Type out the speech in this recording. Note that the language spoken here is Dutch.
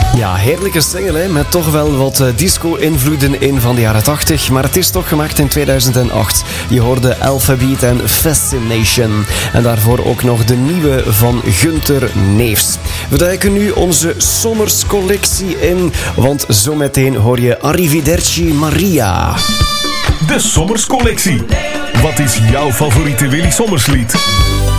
Ja, heerlijke single, hè, met toch wel wat disco-invloeden in van de jaren 80. Maar het is toch gemaakt in 2008. Je hoorde Alphabeat en Fascination. En daarvoor ook nog de nieuwe van Gunther Neefs. We duiken nu onze zomerscollectie in, want zometeen hoor je Arrivederci Maria. De zomerscollectie. Wat is jouw favoriete Willy Sommerslied?